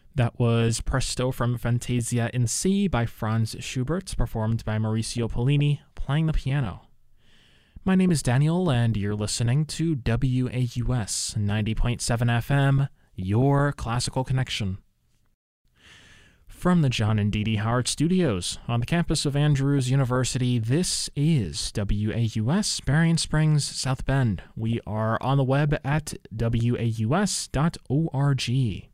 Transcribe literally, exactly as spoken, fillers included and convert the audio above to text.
That was Presto from Fantasia in C by Franz Schubert, performed by Mauricio Pollini, playing the piano. My name is Daniel, and you're listening to W A U S ninety point seven F M, your classical connection. From the John and Dee Dee Howard Studios on the campus of Andrews University, this is W A U S Berrien Springs, South Bend. We are on the web at W A U S dot org.